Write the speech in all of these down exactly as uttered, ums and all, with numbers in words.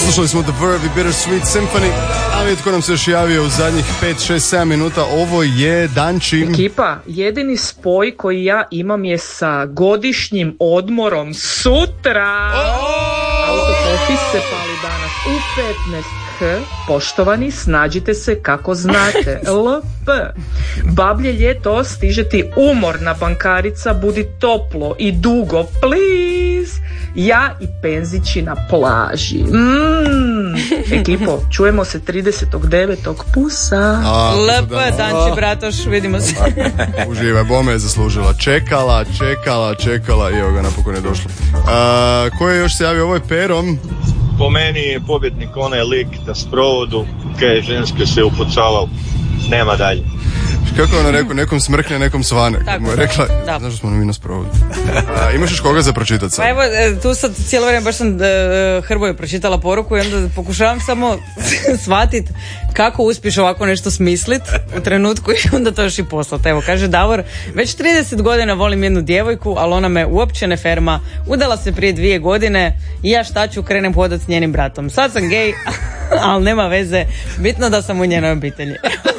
Slušali smo The Verve i Bittersweet Symphony, a vidite ko nam se još javio u zadnjih pet, šest, sedam minuta, ovo je Danči. Ekipa, jedini spoj koji ja imam je sa godišnjim odmorom sutra. Autopopis se pali danas u petnaest h. Poštovani, snađite se kako znate. L P. Bablje ljeto, stiže ti umorna bankarica, budi toplo i dugo, please. Ja i penzići na plaži. Mm. Ekipo, čujemo se tridesetog devetog Pusa. L P, Danči bratoš, vidimo se. Uživaj, bome je zaslužila. Čekala, čekala, čekala i evo ga, napokon je došlo. A, ko je još se javio? Ovo je Perom. Po meni je pobjednik onaj lik na sprovodu, kaj ženske se upucavao. Nema dalje. Kako je ono rekao, nekom smrkne, nekom svane. Tako, mu je rekla, da. Znaš da smo mi na sprovodu. A, imaš još koga za pročitati sad? Pa evo, tu sad cijelo vrijeme baš sam uh, Hrvoju pročitala poruku i onda pokušavam samo shvatiti kako uspiješ ovako nešto smislit u trenutku i onda to još i poslati. Evo, kaže Davor, već trideset godina volim jednu djevojku, ali ona me uopće ne ferma. Udala se prije dvije godine i ja šta ću, krenem hodat s njenim bratom. Sad sam gej, ali nema veze, bitno da sam u njenoj obitelji.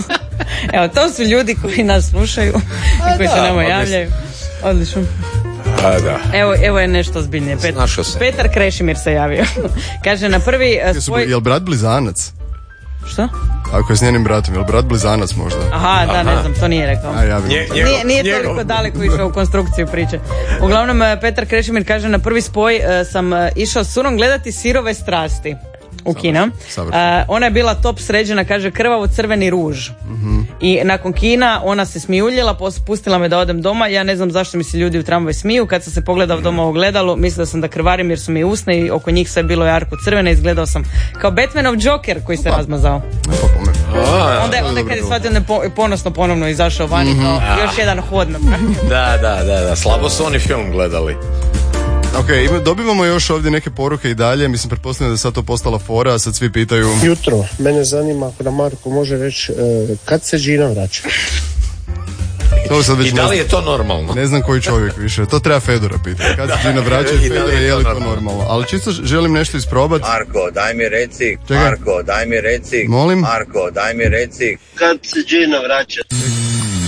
Evo, to su ljudi koji nas slušaju i koji da, se nama javljaju. Odlično. Da, da. Evo, evo je nešto zbiljnije. Pet, Petar Krešimir se javio. Kaže, na prvi uh, svoj... Je li brat blizanac? Što? Ako je s njenim bratom, je li brat blizanac možda? Aha, da, Aha. ne znam, to nije rekao. A, ja bih... Nje, njegov, nije nije njegov. Toliko daleko išao u konstrukciju priče. Uglavnom, Petar Krešimir kaže, na prvi spoj uh, sam uh, išao s Surom gledati Sirove strasti u kino. Uh, ona je bila top sređena, kaže, krvavo crveni ruž. Mm-hmm. I nakon kina ona se smijuljila, pustila me da odem doma. Ja ne znam zašto mi se ljudi u tramvaju smiju. Kad sam se pogledao doma u ogledalu, mislila sam da krvarim jer su mi usne i oko njih sve bilo jarko crvene. Izgledao sam kao Batmanov Joker koji se Opa. razmazao. A, onda, onda kad je shvatio ne po, ponosno ponovno izašao vani, mm-hmm. kao još jedan hod napravio. Da, da, da, da, slabo su oni film gledali. Ok, dobivamo još ovdje neke poruke i dalje, mislim, pretpostavljam da je sad to postala fora, a sad svi pitaju... Jutro, mene zanima ako da Marko može reći uh, kad se Gina vraća. To sad već I da li je to normalno? Ne znam koji čovjek više, to treba Fedora pitati. Kad se Gina vraća i Fedora, je li to normalno? normalno? Ali čisto želim nešto isprobati. Marko, daj mi reci, Čekaj. Marko, daj mi reci, Molim? Marko, daj mi reci. Kad se Gina vraća.